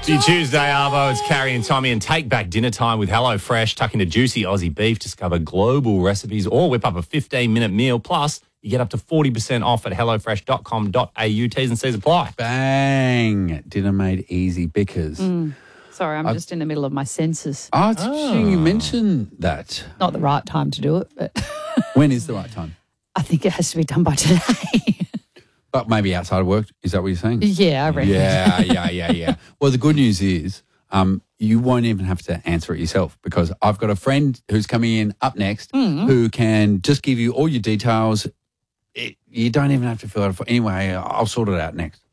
Your Tuesday, Arvo. It's Carrie and Tommy, and take back dinner time with HelloFresh. Tuck into juicy Aussie beef, discover global recipes, or whip up a 15-minute meal. Plus, you get up to 40% off at hellofresh.com.au. T's and C's apply. Bang. Dinner made easy bickers. Sorry, I'm just in the middle of my senses. Oh, it's interesting you mentioned that. Not the right time to do it, but When is the right time? I think it has to be done by today. But maybe outside of work. Is that what you're saying? Yeah, I reckon. Yeah. Well, the good news is you won't even have to answer it yourself, because I've got a friend who's coming in up next who can just give you all your details. You don't even have to fill out a form. Anyway, I'll sort it out next.